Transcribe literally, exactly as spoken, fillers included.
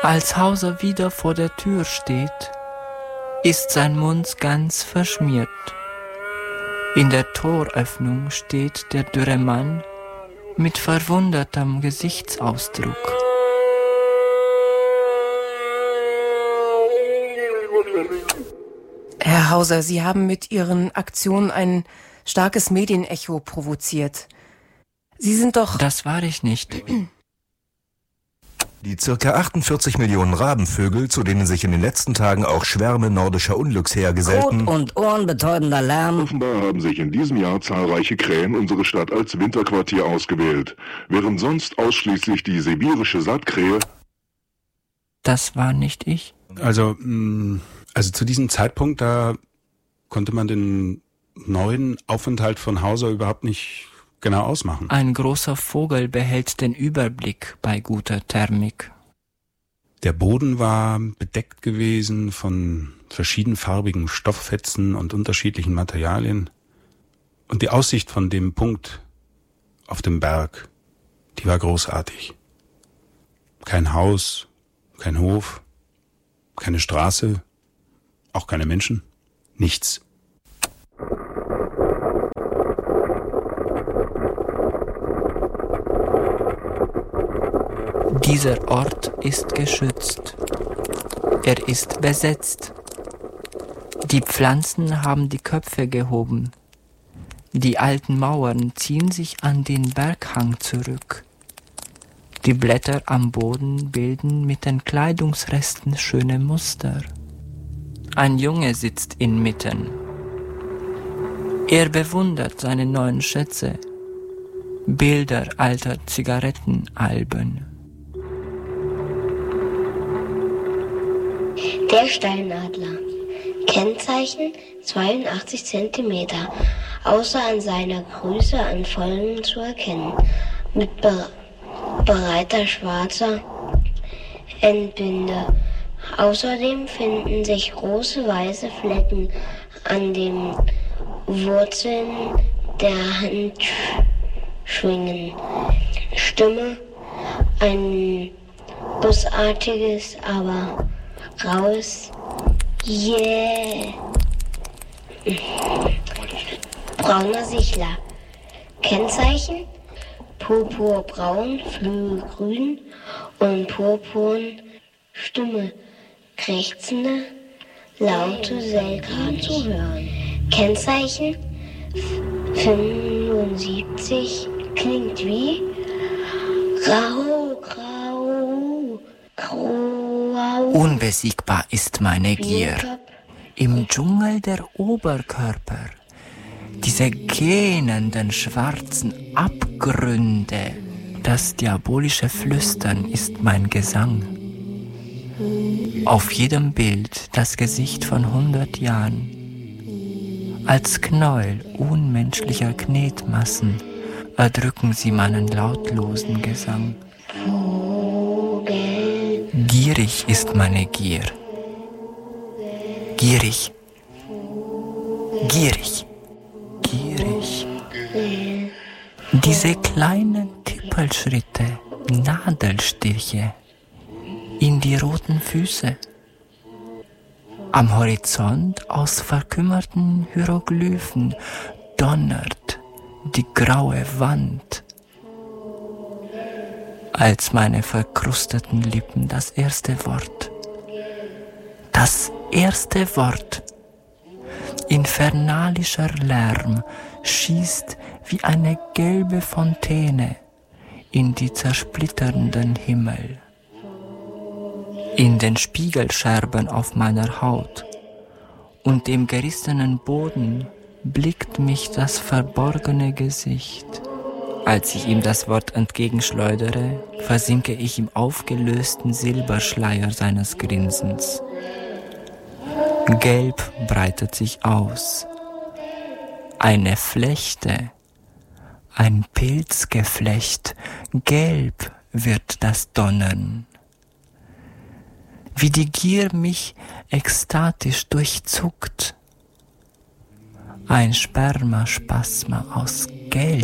Als Hauser wieder vor der Tür steht, ist sein Mund ganz verschmiert. In der Toröffnung steht der dürre Mann mit verwundertem Gesichtsausdruck. Herr Hauser, Sie haben mit Ihren Aktionen ein starkes Medienecho provoziert. Sie sind doch... Das war ich nicht. Die circa achtundvierzig Millionen Rabenvögel, zu denen sich in den letzten Tagen auch Schwärme nordischer Unglücksheer gesellten, Rot und ohrenbetäubender Lärm. Offenbar haben sich in diesem Jahr zahlreiche Krähen unsere Stadt als Winterquartier ausgewählt, während sonst ausschließlich die sibirische Sattkrähe... Das war nicht ich. Also, also zu diesem Zeitpunkt, da konnte man den neuen Aufenthalt von Hauser überhaupt nicht genau ausmachen. Ein großer Vogel behält den Überblick bei guter Thermik. Der Boden war bedeckt gewesen von verschiedenfarbigen Stofffetzen und unterschiedlichen Materialien. Und die Aussicht von dem Punkt auf dem Berg, die war großartig. Kein Haus, kein Hof, keine Straße, auch keine Menschen, nichts. Dieser Ort ist geschützt. Er ist besetzt. Die Pflanzen haben die Köpfe gehoben. Die alten Mauern ziehen sich an den Berghang zurück. Die Blätter am Boden bilden mit den Kleidungsresten schöne Muster. Ein Junge sitzt inmitten. Er bewundert seine neuen Schätze, Bilder alter Zigarettenalben. Der Steinadler. Kennzeichen zweiundachtzig Zentimeter, außer an seiner Größe an Folgen zu erkennen. Mit be- breiter schwarzer Endbinde. Außerdem finden sich große weiße Flecken an den Wurzeln der Handschwingen. Stimme, ein bussartiges, aber raues Yeah. Brauner Sichler. Kennzeichen: purpurbraun, flügelgrün und purpurn Stimme. Krächzende, laute Selkrat zu hören. Kennzeichen: fünfundsiebzig, klingt wie grau, grau, grau. Unbesiegbar ist meine Gier. Im Dschungel der Oberkörper. Diese gähnenden schwarzen Abgründe. Das diabolische Flüstern ist mein Gesang. Auf jedem Bild das Gesicht von hundert Jahren. Als Knäuel unmenschlicher Knetmassen erdrücken sie meinen lautlosen Gesang. Gierig ist meine Gier. Gierig. Gierig. Gierig. Diese kleinen Tippelschritte, Nadelstiche in die roten Füße. Am Horizont aus verkümmerten Hieroglyphen donnert die graue Wand. Als meine verkrusteten Lippen das erste Wort, das erste Wort, infernalischer Lärm schießt wie eine gelbe Fontäne in die zersplitternden Himmel. In den Spiegelscherben auf meiner Haut und dem gerissenen Boden blickt mich das verborgene Gesicht. Als ich ihm das Wort entgegenschleudere, versinke ich im aufgelösten Silberschleier seines Grinsens. Gelb breitet sich aus. Eine Flechte, ein Pilzgeflecht, gelb wird das Donnern. Wie die Gier mich ekstatisch durchzuckt. Ein Spermaspasma aus Gelb.